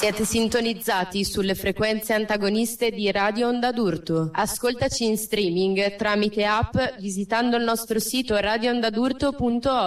Siete sintonizzati sulle frequenze antagoniste di Radio Onda d'Urto. Ascoltaci in streaming tramite app visitando il nostro sito radioondadurto.org.